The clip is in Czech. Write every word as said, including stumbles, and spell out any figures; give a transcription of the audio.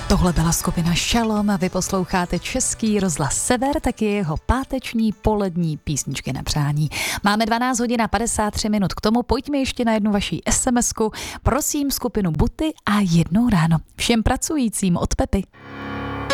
Tohle byla skupina Shalom a vy posloucháte Český rozhlas Sever, taky jeho páteční polední písničky na přání. Máme dvanáct hodin a padesát tři minut k tomu, pojďme ještě na jednu vaší SMSku. Prosím skupinu Buty a Jednou ráno. Všem pracujícím od Pepy.